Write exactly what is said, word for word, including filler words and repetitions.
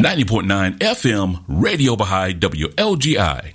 ninety point nine F M, Radio Baha'i, W L G I.